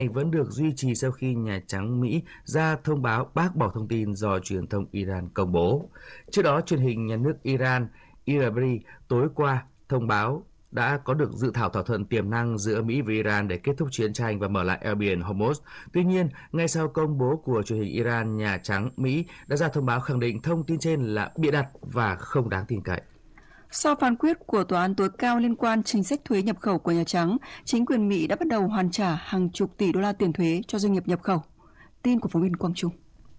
vẫn được duy trì sau khi Nhà Trắng Mỹ ra thông báo bác bỏ thông tin do truyền thông Iran công bố. Trước đó, truyền hình nhà nước Iran IRIB tối qua thông báo đã có được dự thảo thỏa thuận tiềm năng giữa Mỹ và Iran để kết thúc chiến tranh và mở lại eo biển Hormuz. Tuy nhiên, ngay sau công bố của truyền hình Iran, Nhà Trắng Mỹ đã ra thông báo khẳng định thông tin trên là bịa đặt và không đáng tin cậy. Sau phán quyết của Tòa án tối cao liên quan chính sách thuế nhập khẩu của Nhà Trắng, chính quyền Mỹ đã bắt đầu hoàn trả hàng chục tỷ đô la tiền thuế cho doanh nghiệp nhập khẩu. Tin của phóng viên Quang Trung.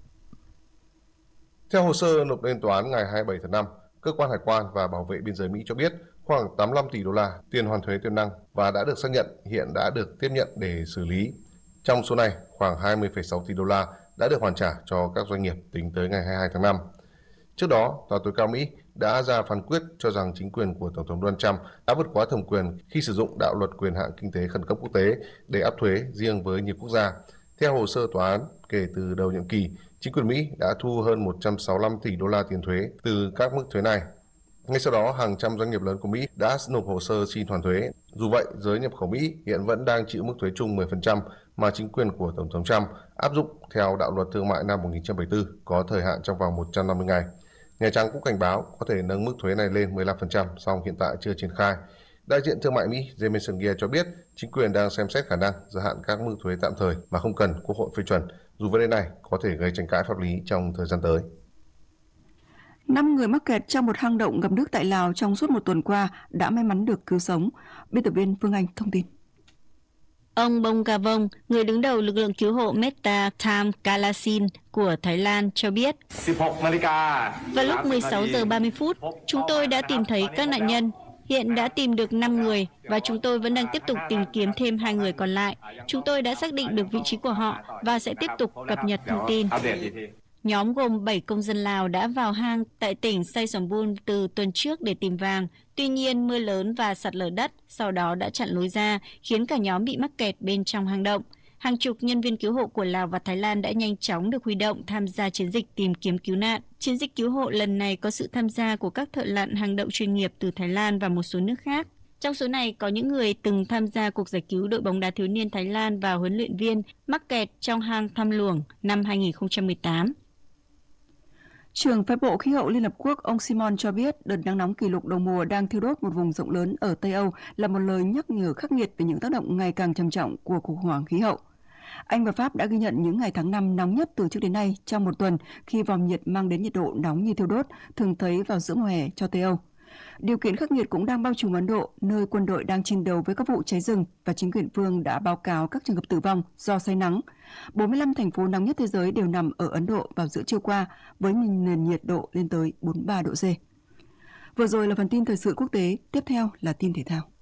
Theo hồ sơ nộp lên tòa án ngày 27 tháng 5, Cơ quan Hải quan và Bảo vệ Biên giới Mỹ cho biết khoảng 85 tỷ đô la tiền hoàn thuế tiềm năng và đã được xác nhận hiện đã được tiếp nhận để xử lý. Trong số này, khoảng 20,6 tỷ đô la đã được hoàn trả cho các doanh nghiệp tính tới ngày 22 tháng 5. Trước đó, Tòa tối cao Mỹ đã ra phán quyết cho rằng chính quyền của Tổng thống Donald Trump đã vượt quá thẩm quyền khi sử dụng đạo luật quyền hạn kinh tế khẩn cấp quốc tế để áp thuế riêng với nhiều quốc gia. Theo hồ sơ tòa án, kể từ đầu nhiệm kỳ, chính quyền Mỹ đã thu hơn 165 tỷ đô la tiền thuế từ các mức thuế này. Ngay sau đó, hàng trăm doanh nghiệp lớn của Mỹ đã nộp hồ sơ xin hoàn thuế. Dù vậy, giới nhập khẩu Mỹ hiện vẫn đang chịu mức thuế chung 10% mà chính quyền của Tổng thống Trump áp dụng theo đạo luật thương mại năm 1974 có thời hạn trong vòng 150 ngày. Nhà Trắng cũng cảnh báo có thể nâng mức thuế này lên 15%, song hiện tại chưa triển khai. Đại diện thương mại Mỹ Jameson Gear cho biết chính quyền đang xem xét khả năng gia hạn các mức thuế tạm thời mà không cần Quốc hội phê chuẩn, dù vấn đề này có thể gây tranh cãi pháp lý trong thời gian tới. 5 người mắc kẹt trong một hang động ngập nước tại Lào trong suốt một tuần qua đã may mắn được cứu sống. Biên tập viên Phương Anh thông tin. Ông Bongkavong, người đứng đầu lực lượng cứu hộ Metta Tham Kalasin của Thái Lan cho biết, vào lúc 16 giờ 30 phút, chúng tôi đã tìm thấy các nạn nhân. Hiện đã tìm được 5 người và chúng tôi vẫn đang tiếp tục tìm kiếm thêm 2 người còn lại. Chúng tôi đã xác định được vị trí của họ và sẽ tiếp tục cập nhật thông tin. Nhóm gồm 7 công dân Lào đã vào hang tại tỉnh Say Sombun từ tuần trước để tìm vàng. Tuy nhiên, mưa lớn và sạt lở đất sau đó đã chặn lối ra, khiến cả nhóm bị mắc kẹt bên trong hang động. Hàng chục nhân viên cứu hộ của Lào và Thái Lan đã nhanh chóng được huy động tham gia chiến dịch tìm kiếm cứu nạn. Chiến dịch cứu hộ lần này có sự tham gia của các thợ lặn hang động chuyên nghiệp từ Thái Lan và một số nước khác. Trong số này có những người từng tham gia cuộc giải cứu đội bóng đá thiếu niên Thái Lan và huấn luyện viên mắc kẹt trong hang Tham Luang năm 2018. Trưởng phái bộ khí hậu Liên Hợp Quốc ông Simon cho biết đợt nắng nóng kỷ lục đầu mùa đang thiêu đốt một vùng rộng lớn ở Tây Âu là một lời nhắc nhở khắc nghiệt về những tác động ngày càng trầm trọng của cuộc khủng hoảng khí hậu. Anh và Pháp đã ghi nhận những ngày tháng 5 nóng nhất từ trước đến nay trong một tuần khi vòm nhiệt mang đến nhiệt độ nóng như thiêu đốt thường thấy vào giữa mùa hè cho Tây Âu. Điều kiện khắc nghiệt cũng đang bao trùm Ấn Độ, nơi quân đội đang chiến đấu với các vụ cháy rừng và chính quyền phương đã báo cáo các trường hợp tử vong do say nắng. 45 thành phố nóng nhất thế giới đều nằm ở Ấn Độ vào giữa trưa qua với nền nhiệt độ lên tới 43 độ C. Vừa rồi là phần tin thời sự quốc tế, tiếp theo là tin thể thao.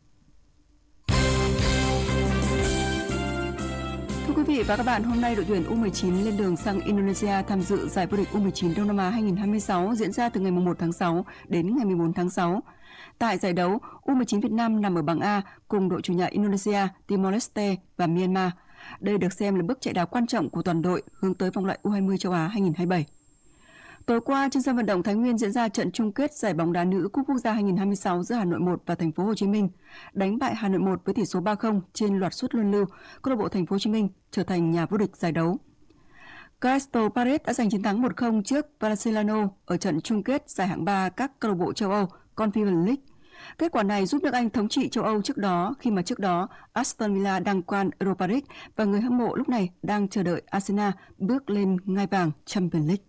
Thưa quý vị và các bạn, hôm nay đội tuyển U19 lên đường sang Indonesia tham dự giải vô địch U19 Đông Nam Á 2026 diễn ra từ ngày 1 tháng 6 đến ngày 14 tháng 6. Tại giải đấu, U19 Việt Nam nằm ở bảng A cùng đội chủ nhà Indonesia, Timor-Leste và Myanmar. Đây được xem là bước chạy đà quan trọng của toàn đội hướng tới vòng loại U20 châu Á 2027. Tối qua, trên sân vận động Thái Nguyên diễn ra trận chung kết giải bóng đá nữ Cúp Quốc gia 2026 giữa Hà Nội 1 và Thành phố Hồ Chí Minh. Đánh bại Hà Nội 1 với tỷ số 3-0 trên loạt sút luân lưu, câu lạc bộ Thành phố Hồ Chí Minh trở thành nhà vô địch giải đấu. Crystal Palace đã giành chiến thắng 1-0 trước Barcelona ở trận chung kết giải hạng 3 các câu lạc bộ châu Âu Conference League. Kết quả này giúp nước Anh thống trị châu Âu trước đó Aston Villa đăng quang Europa League và người hâm mộ lúc này đang chờ đợi Arsenal bước lên ngai vàng Champions League.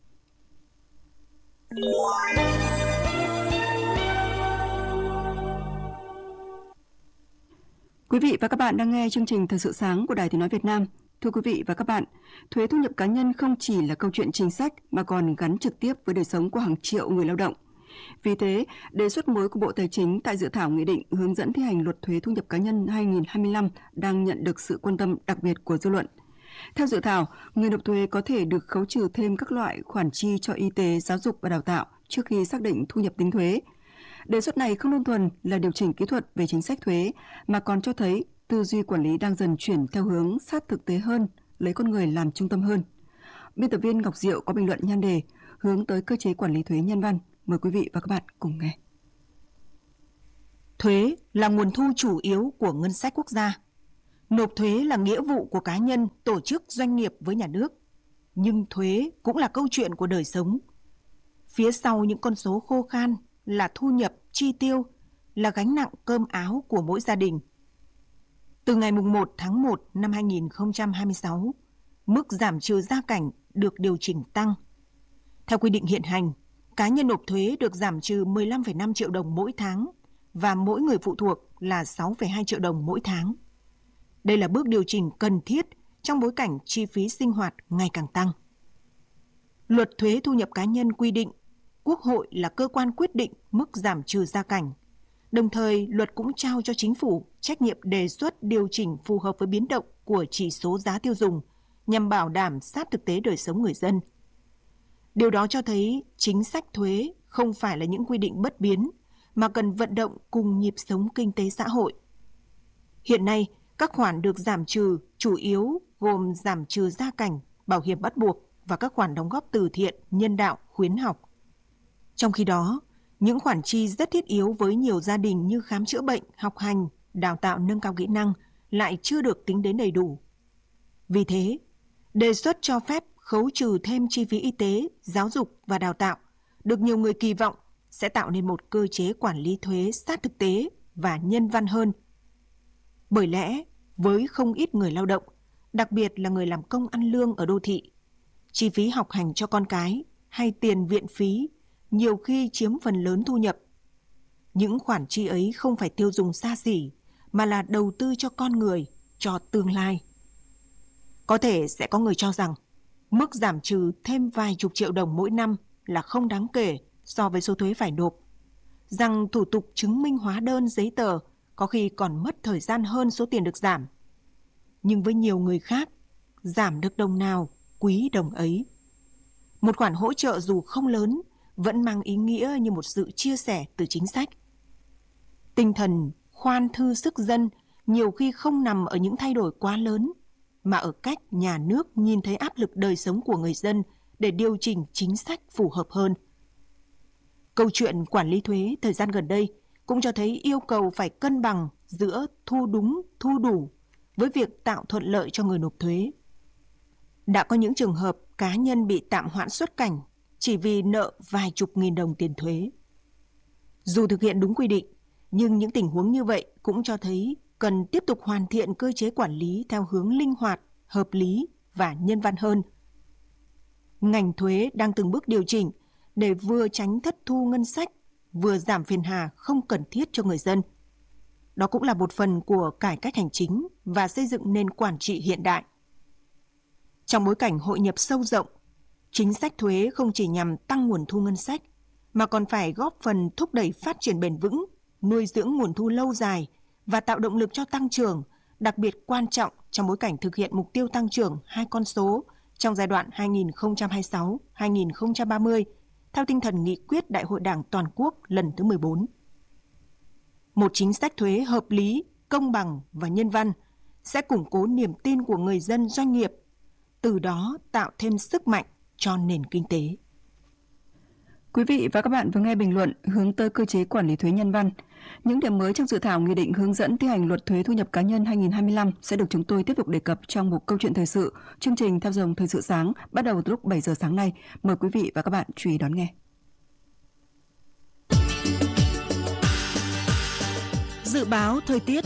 Quý vị và các bạn đang nghe chương trình Thời sự sáng của Đài Tiếng nói Việt Nam. Thưa quý vị và các bạn, thuế thu nhập cá nhân không chỉ là câu chuyện chính sách mà còn gắn trực tiếp với đời sống của hàng triệu người lao động. Vì thế, đề xuất mới của Bộ Tài chính tại dự thảo nghị định hướng dẫn thi hành luật thuế thu nhập cá nhân 2025 đang nhận được sự quan tâm đặc biệt của dư luận. Theo dự thảo, người nộp thuế có thể được khấu trừ thêm các loại khoản chi cho y tế, giáo dục và đào tạo trước khi xác định thu nhập tính thuế. Đề xuất này không đơn thuần là điều chỉnh kỹ thuật về chính sách thuế, mà còn cho thấy tư duy quản lý đang dần chuyển theo hướng sát thực tế hơn, lấy con người làm trung tâm hơn. Biên tập viên Ngọc Diệu có bình luận nhan đề hướng tới cơ chế quản lý thuế nhân văn. Mời quý vị và các bạn cùng nghe. Thuế là nguồn thu chủ yếu của ngân sách quốc gia. Nộp thuế là nghĩa vụ của cá nhân, tổ chức, doanh nghiệp với nhà nước. Nhưng thuế cũng là câu chuyện của đời sống. Phía sau những con số khô khan là thu nhập, chi tiêu, là gánh nặng cơm áo của mỗi gia đình. Từ ngày 1 tháng 1 năm 2026, mức giảm trừ gia cảnh được điều chỉnh tăng. Theo quy định hiện hành, cá nhân nộp thuế được giảm trừ 15,5 triệu đồng mỗi tháng và mỗi người phụ thuộc là 6,2 triệu đồng mỗi tháng. Đây là bước điều chỉnh cần thiết trong bối cảnh chi phí sinh hoạt ngày càng tăng. Luật thuế thu nhập cá nhân quy định Quốc hội là cơ quan quyết định mức giảm trừ gia cảnh. Đồng thời, luật cũng trao cho chính phủ trách nhiệm đề xuất điều chỉnh phù hợp với biến động của chỉ số giá tiêu dùng nhằm bảo đảm sát thực tế đời sống người dân. Điều đó cho thấy chính sách thuế không phải là những quy định bất biến, mà cần vận động cùng nhịp sống kinh tế xã hội. Hiện nay, các khoản được giảm trừ chủ yếu gồm giảm trừ gia cảnh, bảo hiểm bắt buộc và các khoản đóng góp từ thiện, nhân đạo, khuyến học. Trong khi đó, những khoản chi rất thiết yếu với nhiều gia đình như khám chữa bệnh, học hành, đào tạo nâng cao kỹ năng lại chưa được tính đến đầy đủ. Vì thế, đề xuất cho phép khấu trừ thêm chi phí y tế, giáo dục và đào tạo được nhiều người kỳ vọng sẽ tạo nên một cơ chế quản lý thuế sát thực tế và nhân văn hơn. Bởi lẽ, với không ít người lao động, đặc biệt là người làm công ăn lương ở đô thị, chi phí học hành cho con cái hay tiền viện phí nhiều khi chiếm phần lớn thu nhập. Những khoản chi ấy không phải tiêu dùng xa xỉ, mà là đầu tư cho con người, cho tương lai. Có thể sẽ có người cho rằng, mức giảm trừ thêm vài chục triệu đồng mỗi năm là không đáng kể so với số thuế phải nộp, rằng thủ tục chứng minh hóa đơn giấy tờ có khi còn mất thời gian hơn số tiền được giảm. Nhưng với nhiều người khác, giảm được đồng nào, quý đồng ấy. Một khoản hỗ trợ dù không lớn, vẫn mang ý nghĩa như một sự chia sẻ từ chính sách. Tinh thần khoan thư sức dân nhiều khi không nằm ở những thay đổi quá lớn, mà ở cách nhà nước nhìn thấy áp lực đời sống của người dân để điều chỉnh chính sách phù hợp hơn. Câu chuyện quản lý thuế thời gian gần đây cũng cho thấy yêu cầu phải cân bằng giữa thu đúng, thu đủ với việc tạo thuận lợi cho người nộp thuế. Đã có những trường hợp cá nhân bị tạm hoãn xuất cảnh chỉ vì nợ vài chục nghìn đồng tiền thuế. Dù thực hiện đúng quy định, nhưng những tình huống như vậy cũng cho thấy cần tiếp tục hoàn thiện cơ chế quản lý theo hướng linh hoạt, hợp lý và nhân văn hơn. Ngành thuế đang từng bước điều chỉnh để vừa tránh thất thu ngân sách, vừa giảm phiền hà không cần thiết cho người dân. Đó cũng là một phần của cải cách hành chính và xây dựng nền quản trị hiện đại. Trong bối cảnh hội nhập sâu rộng, chính sách thuế không chỉ nhằm tăng nguồn thu ngân sách, mà còn phải góp phần thúc đẩy phát triển bền vững, nuôi dưỡng nguồn thu lâu dài và tạo động lực cho tăng trưởng, đặc biệt quan trọng trong bối cảnh thực hiện mục tiêu tăng trưởng 2 con số trong giai đoạn 2026-2030, theo tinh thần nghị quyết Đại hội Đảng Toàn quốc lần thứ 14. Một chính sách thuế hợp lý, công bằng và nhân văn sẽ củng cố niềm tin của người dân doanh nghiệp, từ đó tạo thêm sức mạnh cho nền kinh tế. Quý vị và các bạn vừa nghe bình luận hướng tới cơ chế quản lý thuế nhân văn. Những điểm mới trong dự thảo nghị định hướng dẫn thi hành luật thuế thu nhập cá nhân 2025 sẽ được chúng tôi tiếp tục đề cập trong một câu chuyện thời sự, chương trình Theo dòng thời sự sáng bắt đầu từ lúc 7 giờ sáng nay. Mời quý vị và các bạn chú ý đón nghe. Dự báo thời tiết.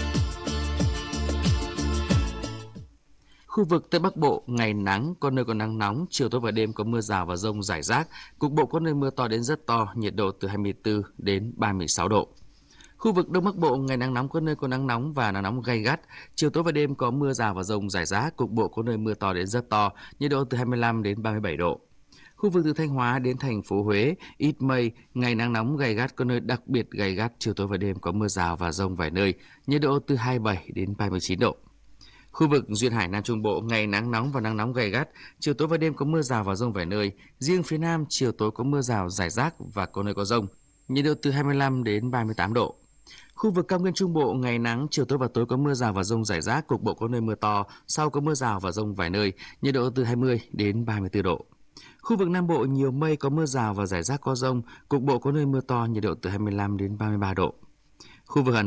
Khu vực Tây Bắc Bộ, ngày nắng, có nơi có nắng nóng, chiều tối và đêm có mưa rào và dông rải rác, cục bộ có nơi mưa to đến rất to, nhiệt độ từ 24 đến 36 độ. Khu vực Đông Bắc Bộ, ngày nắng nóng, có nơi có nắng nóng và nắng nóng gay gắt, chiều tối và đêm có mưa rào và dông rải rác, cục bộ có nơi mưa to đến rất to, nhiệt độ từ 25 đến 37 độ. Khu vực từ Thanh Hóa đến thành phố Huế, ít mây, ngày nắng nóng gay gắt, có nơi đặc biệt gay gắt, chiều tối và đêm có mưa rào và dông vài nơi, nhiệt độ từ 27 đến 39 độ. Khu vực duyên hải Nam Trung Bộ, ngày nắng nóng và nắng nóng gay gắt, chiều tối và đêm có mưa rào và dông vài nơi. Riêng phía Nam, chiều tối có mưa rào rải rác và có nơi có dông, nhiệt độ từ 25 đến 38 độ. Khu vực Cao Nguyên Trung Bộ, ngày nắng, chiều tối và tối có mưa rào và dông rải rác, cục bộ có nơi mưa to, sau có mưa rào và dông vài nơi, nhiệt độ từ 20 đến 34 độ. Khu vực Nam Bộ, nhiều mây, có mưa rào và rải rác có dông, cục bộ có nơi mưa to, nhiệt độ từ 25 đến 33 độ. Khu vực Hà Nội,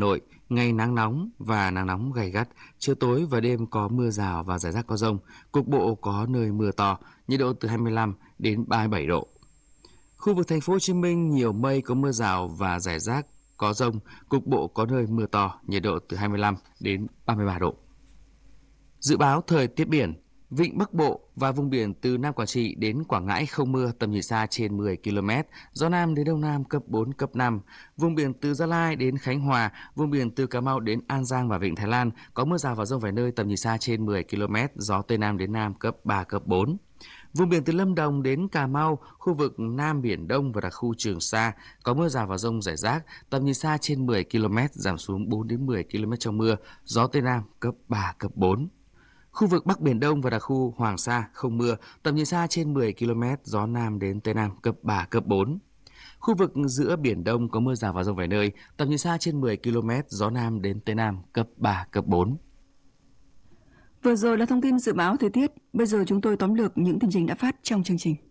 ngày nắng nóng và nắng nóng gay gắt, chiều tối và đêm có mưa rào và rải rác có dông, cục bộ có nơi mưa to, nhiệt độ từ 25 đến 37 độ. Khu vực thành phố Hồ Chí Minh nhiều mây, có mưa rào và rải rác có dông, cục bộ có nơi mưa to, nhiệt độ từ 25 đến 33 độ. Dự báo thời tiết biển, vịnh Bắc Bộ và vùng biển từ Nam Quảng Trị đến Quảng Ngãi không mưa, tầm nhìn xa trên 10 km, gió Nam đến Đông Nam cấp 4, cấp 5. Vùng biển từ Gia Lai đến Khánh Hòa, vùng biển từ Cà Mau đến An Giang và Vịnh Thái Lan có mưa rào và dông vài nơi, tầm nhìn xa trên 10 km, gió Tây Nam đến Nam cấp 3, cấp 4. Vùng biển từ Lâm Đồng đến Cà Mau, khu vực Nam Biển Đông và đặc khu Trường Sa có mưa rào và dông rải rác, tầm nhìn xa trên 10 km, giảm xuống 4 đến 10 km trong mưa, gió Tây Nam cấp 3, cấp 4. Khu vực Bắc Biển Đông và đặc khu Hoàng Sa không mưa, tầm nhìn xa trên 10 km, gió Nam đến Tây Nam cấp 3, cấp 4. Khu vực giữa Biển Đông có mưa rào và dông vài nơi, tầm nhìn xa trên 10 km, gió Nam đến Tây Nam cấp 3, cấp 4. Vừa rồi là thông tin dự báo thời tiết. Bây giờ chúng tôi tóm lược những tin chính đã phát trong chương trình.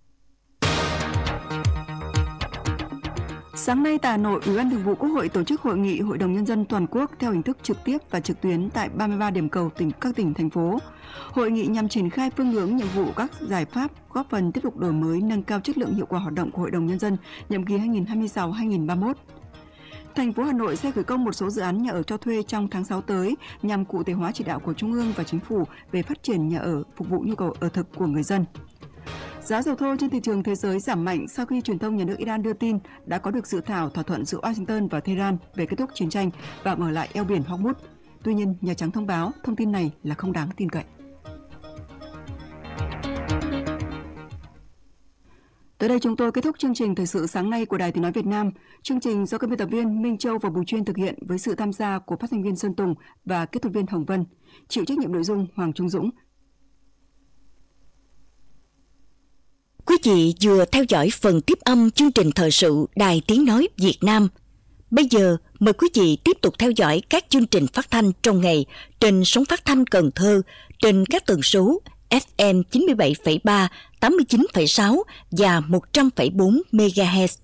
Sáng nay tại Hà Nội, Ủy ban Thường vụ Quốc hội tổ chức hội nghị Hội đồng Nhân dân toàn quốc theo hình thức trực tiếp và trực tuyến tại 33 điểm cầu các tỉnh, thành phố. Hội nghị nhằm triển khai phương hướng, nhiệm vụ, các giải pháp góp phần tiếp tục đổi mới, nâng cao chất lượng, hiệu quả hoạt động của Hội đồng Nhân dân nhiệm kỳ 2026-2031. Thành phố Hà Nội sẽ khởi công một số dự án nhà ở cho thuê trong tháng 6 tới nhằm cụ thể hóa chỉ đạo của Trung ương và Chính phủ về phát triển nhà ở phục vụ nhu cầu ở thực của người dân. Giá dầu thô trên thị trường thế giới giảm mạnh sau khi truyền thông nhà nước Iran đưa tin đã có được dự thảo thỏa thuận giữa Washington và Tehran về kết thúc chiến tranh và mở lại eo biển Hormuz. Tuy nhiên, Nhà Trắng thông báo thông tin này là không đáng tin cậy. Tới đây chúng tôi kết thúc chương trình Thời sự sáng nay của Đài Tiếng nói Việt Nam. Chương trình do các biên tập viên Minh Châu và Bùi Chuyên thực hiện với sự tham gia của phát thanh viên Sơn Tùng và kỹ thuật viên Hồng Vân. Chịu trách nhiệm nội dung Hoàng Trung Dũng. Quý vị vừa theo dõi phần tiếp âm chương trình thời sự Đài Tiếng nói Việt Nam. Bây giờ mời quý vị tiếp tục theo dõi các chương trình phát thanh trong ngày trên sóng phát thanh Cần Thơ trên các tần số FM 97,3, 89,6 và 100,4 MHz.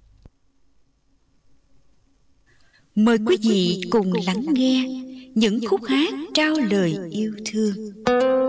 Mời quý vị cùng lắng nghe những khúc hát trao lời yêu thương.